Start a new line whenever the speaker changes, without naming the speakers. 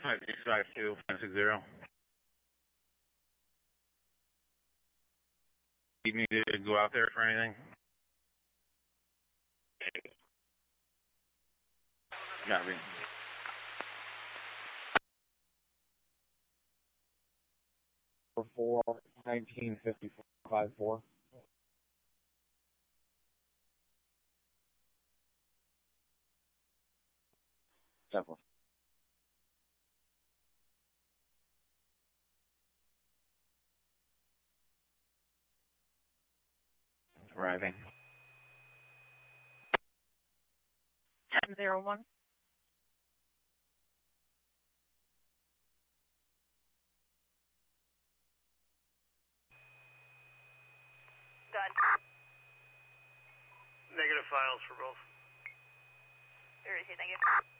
552.60. Need me to go out there for anything? Copy.
For 1954. Several.
Arriving.
1001.
Done.
Negative files for both.
Very good, thank you.